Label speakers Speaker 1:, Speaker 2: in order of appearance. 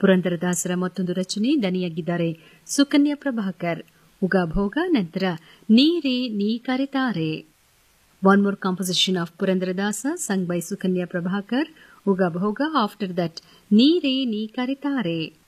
Speaker 1: ಪುರಂದರದಾಸರ ಮತ್ತೊಂದು ರಚನೆ, ದನಿಯಾಗಿದ್ದಾರೆ ಸುಕನ್ಯಾ ಪ್ರಭಾಕರ್. ಉಗಾಭೋಗ, ನಂತರ ನೀರೇ ನೀ ಕರೆತಾರೆ. One more composition of Purandaradasa sung by Sukanya Prabhakar, Uga Bhoga. After that, Neere Nee Karitare.